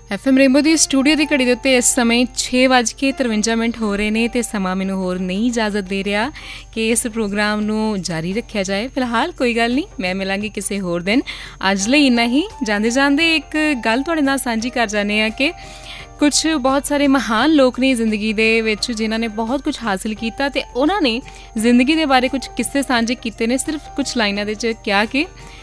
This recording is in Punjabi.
FM ਰੇਨਬੋ ਦੀ ਸਟੂਡੀਓ ਦੀ ਘੜੀ ਦੇ ਉੱਤੇ ਇਸ ਸਮੇਂ 6:53 ਹੋ ਰਹੇ ਨੇ ਅਤੇ ਸਮਾਂ ਮੈਨੂੰ ਹੋਰ ਨਹੀਂ ਇਜਾਜ਼ਤ ਦੇ ਰਿਹਾ ਕਿ ਇਸ ਪ੍ਰੋਗਰਾਮ ਨੂੰ ਜਾਰੀ ਰੱਖਿਆ ਜਾਏ। ਫਿਲਹਾਲ ਕੋਈ ਗੱਲ ਨਹੀਂ, ਮੈਂ ਮਿਲਾਂਗੀ ਕਿਸੇ ਹੋਰ ਦਿਨ। ਅੱਜ ਲਈ ਇੰਨਾ ਹੀ। ਜਾਂਦੇ ਜਾਂਦੇ ਇੱਕ ਗੱਲ ਤੁਹਾਡੇ ਨਾਲ ਸਾਂਝੀ ਕਰ ਜਾਂਦੇ ਹਾਂ ਕਿ ਕੁਛ ਬਹੁਤ ਸਾਰੇ ਮਹਾਨ ਲੋਕ ਨੇ ਜ਼ਿੰਦਗੀ ਦੇ ਵਿੱਚ ਜਿਨ੍ਹਾਂ ਨੇ ਬਹੁਤ ਕੁਛ ਹਾਸਿਲ ਕੀਤਾ ਅਤੇ ਉਹਨਾਂ ਨੇ ਜ਼ਿੰਦਗੀ ਦੇ ਬਾਰੇ ਕੁਛ ਕਿੱਸੇ ਸਾਂਝੇ ਕੀਤੇ ਨੇ। ਸਿਰਫ ਕੁਛ ਲਾਈਨਾਂ ਦੇ 'ਚ ਕਿਹਾ ਕਿ